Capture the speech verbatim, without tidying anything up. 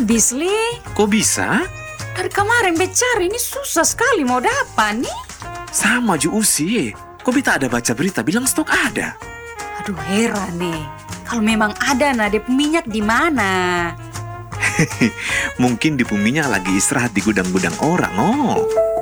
Bisli, Kok bisa? dari kemarin becari ini susah sekali mau dapat nih. Sama ju Usi. Kok Beta ada baca berita bilang stok ada? Aduh heran nih. Kalau memang ada nah dep minyak di mana? Mungkin di minyak lagi istirahat di gudang-gudang orang, oh.